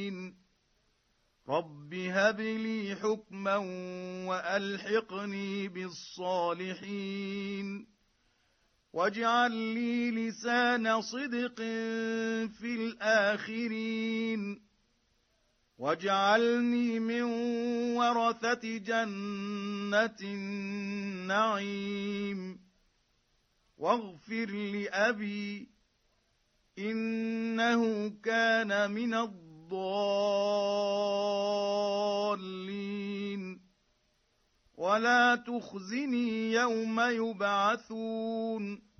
رب هب لي حكما وألحقني بالصالحين واجعل لي لسان صدق في الآخرين واجعلني من ورثة جنة النعيم واغفر لأبي إنه كان من الضالين ولا تخزني يوم يبعثون